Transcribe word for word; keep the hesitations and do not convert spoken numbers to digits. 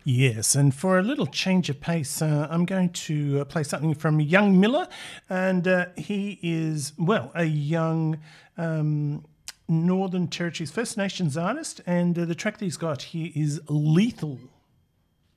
Yes, and for a little change of pace, uh, I'm going to uh, play something from Young Miller, and uh, he is, well, a young um, Northern Territories First Nations artist, and uh, the track that he's got here is Lethal.